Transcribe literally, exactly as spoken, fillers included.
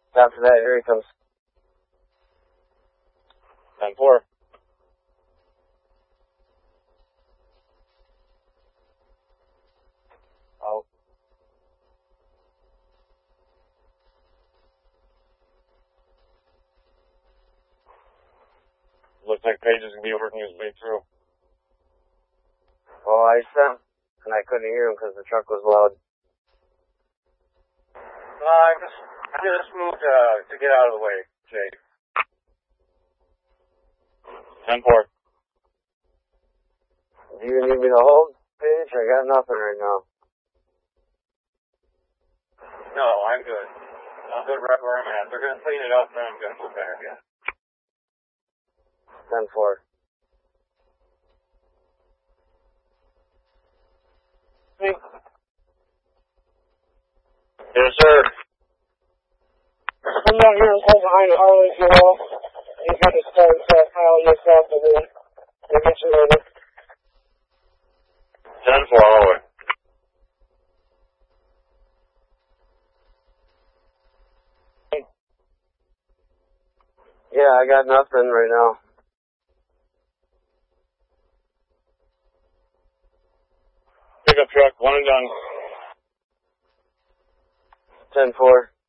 After that, here he comes. ten four. Oh. Looks like Page is going to be working his way through. Well, I sent, and I couldn't hear him because the truck was loud. Uh, I just, I just moved uh, to get out of the way, Jay. ten four. Do you need me to hold, Paige? I got nothing right now. No, I'm good. I'm good right where I'm at. They're going to clean it up, and I'm going to go back again. ten four. Hey. Yes, sir. Come down here and pull behind Harley if you will. You got to start uh, Kyle yourself and then we'll get you later. ten four, all the way. Yeah, I got nothing right now. Pickup truck, one and done. ten four.